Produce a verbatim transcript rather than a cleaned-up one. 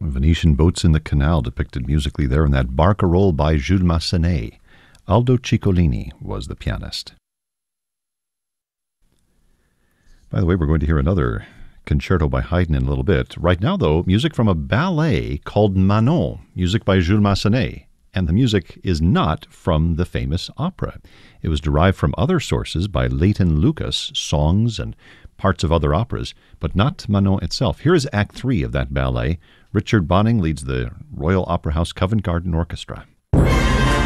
Venetian boats in the canal depicted musically there in that Barcarolle by Jules Massenet. Aldo Ciccolini was the pianist. By the way, we're going to hear another concerto by Haydn in a little bit. Right now, though, music from a ballet called Manon, music by Jules Massenet. And the music is not from the famous opera. It was derived from other sources by Leighton Lucas, songs and parts of other operas, but not Manon itself. Here is Act Three of that ballet. Richard Bonning leads the Royal Opera House Covent Garden Orchestra.